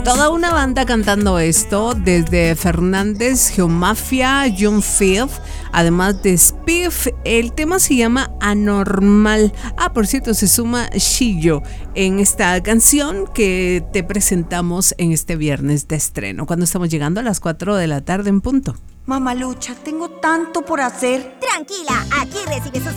Toda una banda cantando esto, desde Fernández, Geomafia, John Field, además de Spiff. El tema se llama Anormal. Por cierto, se suma Shillo en esta canción que te presentamos en este viernes de estreno, cuando estamos llegando a las 4 de la tarde en punto. Mamalucha, tengo tanto por hacer. Tranquila, aquí recibes